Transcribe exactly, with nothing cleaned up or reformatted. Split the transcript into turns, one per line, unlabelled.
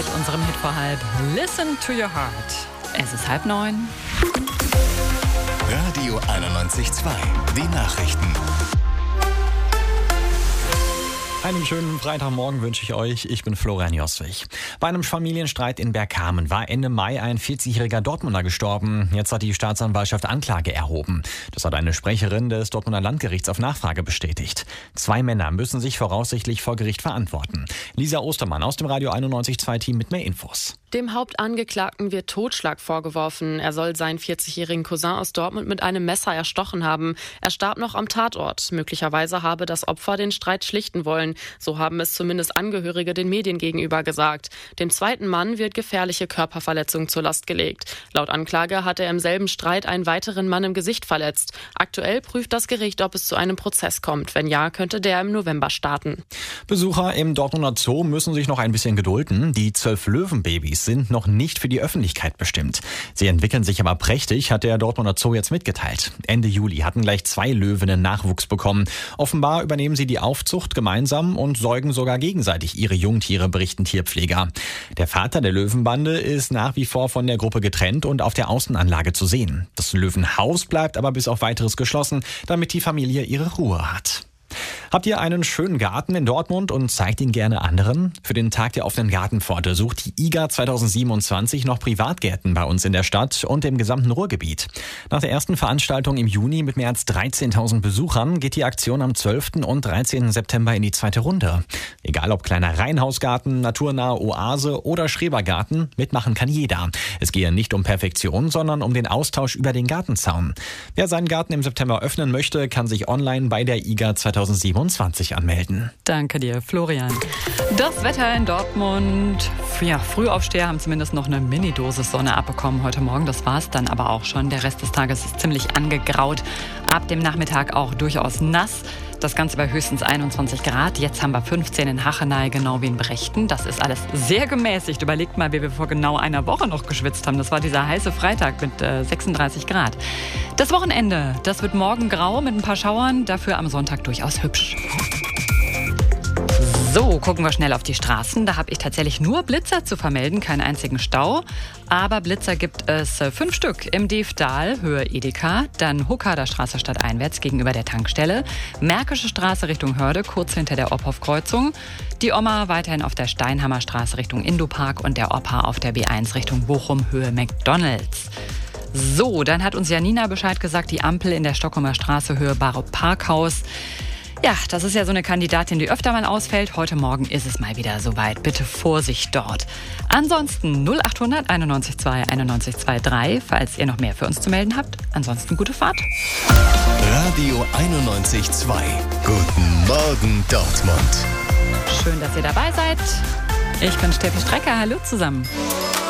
mit unserem Hit vor halb. Listen to your heart. Es ist halb neun.
Radio einundneunzig Komma zwei. Die Nachrichten.
Einen schönen Freitagmorgen wünsche ich euch. Ich bin Florian Joswig. Bei einem Familienstreit in Bergkamen war Ende Mai ein vierzigjähriger Dortmunder gestorben. Jetzt hat die Staatsanwaltschaft Anklage erhoben. Das hat eine Sprecherin des Dortmunder Landgerichts auf Nachfrage bestätigt. Zwei Männer müssen sich voraussichtlich vor Gericht verantworten. Lisa Ostermann aus dem Radio einundneunzig Komma zwei Team mit mehr Infos.
Dem Hauptangeklagten wird Totschlag vorgeworfen. Er soll seinen vierzigjährigen Cousin aus Dortmund mit einem Messer erstochen haben. Er starb noch am Tatort. Möglicherweise habe das Opfer den Streit schlichten wollen. So haben es zumindest Angehörige den Medien gegenüber gesagt. Dem zweiten Mann wird gefährliche Körperverletzung zur Last gelegt. Laut Anklage hat er im selben Streit einen weiteren Mann im Gesicht verletzt. Aktuell prüft das Gericht, ob es zu einem Prozess kommt. Wenn ja, könnte der im November starten.
Besucher im Dortmunder Zoo müssen sich noch ein bisschen gedulden. Die zwölf Löwenbabys sind noch nicht für die Öffentlichkeit bestimmt. Sie entwickeln sich aber prächtig, hat der Dortmunder Zoo jetzt mitgeteilt. Ende Juli hatten gleich zwei Löwinnen Nachwuchs bekommen. Offenbar übernehmen sie die Aufzucht gemeinsam und säugen sogar gegenseitig ihre Jungtiere, berichten Tierpfleger. Der Vater der Löwenbande ist nach wie vor von der Gruppe getrennt und auf der Außenanlage zu sehen. Das Löwenhaus bleibt aber bis auf Weiteres geschlossen, damit die Familie ihre Ruhe hat. Habt ihr einen schönen Garten in Dortmund und zeigt ihn gerne anderen? Für den Tag der offenen Gartenpforte sucht die I G A zweitausendsiebenundzwanzig noch Privatgärten bei uns in der Stadt und im gesamten Ruhrgebiet. Nach der ersten Veranstaltung im Juni mit mehr als dreizehntausend Besuchern geht die Aktion am zwölften und dreizehnten September in die zweite Runde. Egal ob kleiner Reihenhausgarten, naturnahe Oase oder Schrebergarten, mitmachen kann jeder. Es gehe nicht um Perfektion, sondern um den Austausch über den Gartenzaun. Wer seinen Garten im September öffnen möchte, kann sich online bei der I G A zweitausendsiebenundzwanzig anmelden.
Danke dir, Florian. Das Wetter in Dortmund. Ja, Frühaufsteher haben zumindest noch eine Mini-Dosis Sonne abbekommen heute Morgen. Das war es dann aber auch schon. Der Rest des Tages ist ziemlich angegraut. Ab dem Nachmittag auch durchaus nass. Das Ganze bei höchstens einundzwanzig Grad. Jetzt haben wir fünfzehn in Hachenay, genau wie in Brechten. Das ist alles sehr gemäßigt. Überlegt mal, wie wir vor genau einer Woche noch geschwitzt haben. Das war dieser heiße Freitag mit äh, sechsunddreißig Grad. Das Wochenende, das wird morgen grau mit ein paar Schauern. Dafür am Sonntag durchaus hübsch. So, gucken wir schnell auf die Straßen. Da habe ich tatsächlich nur Blitzer zu vermelden, keinen einzigen Stau. Aber Blitzer gibt es fünf Stück. Im Diefdal, Höhe Edeka, dann Huckader Straße stadteinwärts gegenüber der Tankstelle, Märkische Straße Richtung Hörde, kurz hinter der Ophoff-Kreuzung, die Oma weiterhin auf der Steinhammer Straße Richtung Indopark und der Opa auf der B eins Richtung Bochum, Höhe McDonalds. So, dann hat uns Janina Bescheid gesagt, die Ampel in der Stockholmer Straße, Höhe Barock Parkhaus. Ja, das ist ja so eine Kandidatin, die öfter mal ausfällt. Heute Morgen ist es mal wieder soweit. Bitte Vorsicht dort. Ansonsten null achthundert einundneunzig zwei einundneunzig zwei drei, falls ihr noch mehr für uns zu melden habt. Ansonsten gute Fahrt.
Radio einundneunzig Komma zwei. Guten Morgen Dortmund.
Schön, dass ihr dabei seid. Ich bin Steffi Strecker. Hallo zusammen.